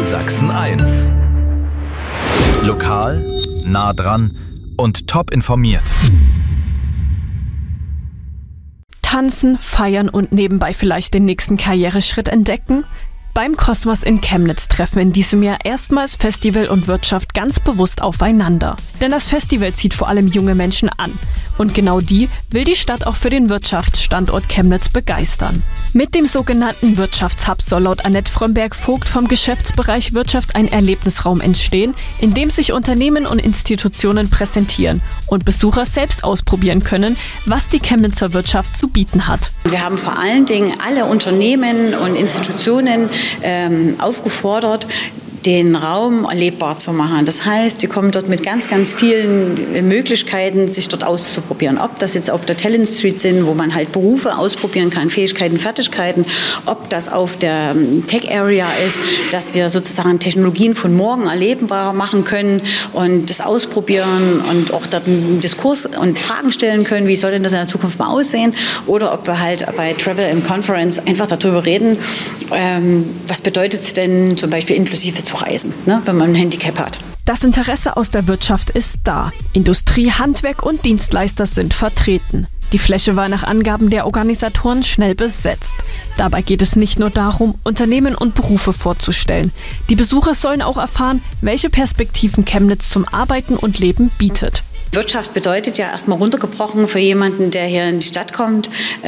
Radio Sachsen 1. Lokal, nah dran und top informiert. Tanzen, feiern und nebenbei vielleicht den nächsten Karriereschritt entdecken? Beim Kosmos in Chemnitz treffen in diesem Jahr erstmals Festival und Wirtschaft ganz bewusst aufeinander. Denn das Festival zieht vor allem junge Menschen an. Und genau die will die Stadt auch für den Wirtschaftsstandort Chemnitz begeistern. Mit dem sogenannten Wirtschaftshub soll laut Annette Frömberg-Vogt vom Geschäftsbereich Wirtschaft ein Erlebnisraum entstehen, in dem sich Unternehmen und Institutionen präsentieren und Besucher selbst ausprobieren können, was die Chemnitzer Wirtschaft zu bieten hat. Wir haben vor allen Dingen alle Unternehmen und Institutionen aufgefordert, den Raum erlebbar zu machen. Das heißt, sie kommen dort mit ganz, ganz vielen Möglichkeiten, sich dort auszuprobieren. Ob das jetzt auf der Talent Street sind, wo man halt Berufe ausprobieren kann, Fähigkeiten, Fertigkeiten, ob das auf der Tech Area ist, dass wir sozusagen Technologien von morgen erlebbar machen können und das ausprobieren und auch dort einen Diskurs und Fragen stellen können, wie soll denn das in der Zukunft mal aussehen? Oder ob wir halt bei Travel and Conference einfach darüber reden, was bedeutet es denn zum Beispiel inklusive zu reisen, ne, wenn man ein Handicap hat. Das Interesse aus der Wirtschaft ist da. Industrie, Handwerk und Dienstleister sind vertreten. Die Fläche war nach Angaben der Organisatoren schnell besetzt. Dabei geht es nicht nur darum, Unternehmen und Berufe vorzustellen. Die Besucher sollen auch erfahren, welche Perspektiven Chemnitz zum Arbeiten und Leben bietet. Wirtschaft bedeutet ja erstmal runtergebrochen für jemanden, der hier in die Stadt kommt,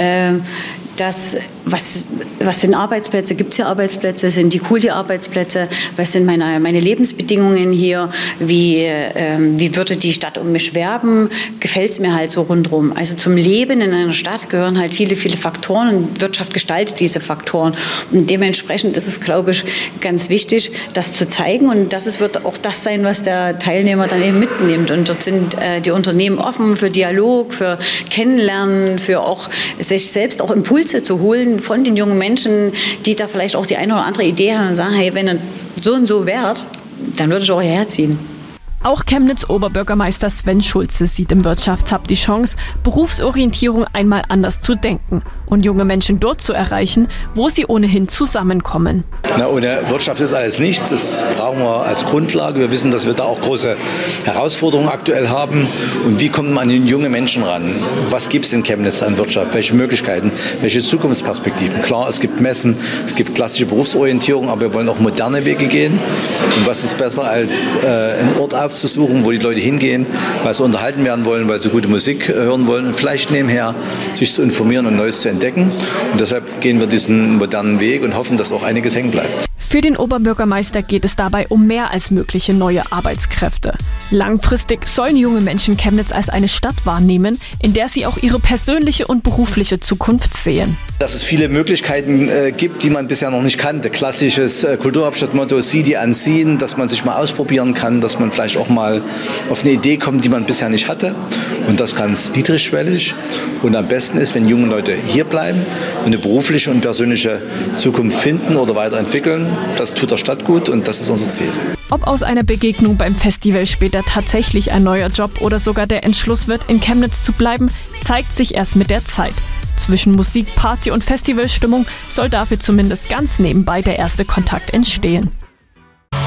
was sind Arbeitsplätze, gibt es hier Arbeitsplätze, sind die cool, die Arbeitsplätze, was sind meine Lebensbedingungen hier, wie würde die Stadt um mich werben, gefällt es mir halt so rundherum. Also zum Leben in einer Stadt gehören halt viele, viele Faktoren und Wirtschaft gestaltet diese Faktoren. Und dementsprechend ist es, glaube ich, ganz wichtig, das zu zeigen und wird auch das sein, was der Teilnehmer dann eben mitnimmt. Und dort sind die Unternehmen offen für Dialog, für Kennenlernen, für auch sich selbst auch Impulse zu holen von den jungen Menschen, die da vielleicht auch die eine oder andere Idee haben und sagen, hey, wenn ihr so und so wärt, dann würde ich auch hierher ziehen. Auch Chemnitz-Oberbürgermeister Sven Schulze sieht im Wirtschaftshub die Chance, Berufsorientierung einmal anders zu denken und junge Menschen dort zu erreichen, wo sie ohnehin zusammenkommen. Ohne Wirtschaft ist alles nichts. Das brauchen wir als Grundlage. Wir wissen, dass wir da auch große Herausforderungen aktuell haben. Und wie kommt man an den jungen Menschen ran? Was gibt es in Chemnitz an Wirtschaft? Welche Möglichkeiten? Welche Zukunftsperspektiven? Klar, es gibt Messen, es gibt klassische Berufsorientierung, aber wir wollen auch moderne Wege gehen. Und was ist besser, als einen Ort aufzusuchen, wo die Leute hingehen, weil sie unterhalten werden wollen, weil sie gute Musik hören wollen und vielleicht nebenher sich zu informieren und Neues zu entdecken. Und deshalb gehen wir diesen modernen Weg und hoffen, dass auch einiges hängen bleibt. Für den Oberbürgermeister geht es dabei um mehr als mögliche neue Arbeitskräfte. Langfristig sollen junge Menschen Chemnitz als eine Stadt wahrnehmen, in der sie auch ihre persönliche und berufliche Zukunft sehen. Dass es viele Möglichkeiten gibt, die man bisher noch nicht kannte. Klassisches Kulturhauptstadtmotto, see die Unseen, dass man sich mal ausprobieren kann, dass man vielleicht auch mal auf eine Idee kommt, die man bisher nicht hatte. Und das ganz niedrigschwellig. Und am besten ist, wenn junge Leute hier bleiben und eine berufliche und persönliche Zukunft finden oder weiterentwickeln. Das tut der Stadt gut und das ist unser Ziel. Ob aus einer Begegnung beim Festival später tatsächlich ein neuer Job oder sogar der Entschluss wird, in Chemnitz zu bleiben, zeigt sich erst mit der Zeit. Zwischen Musik, Party und Festivalstimmung soll dafür zumindest ganz nebenbei der erste Kontakt entstehen.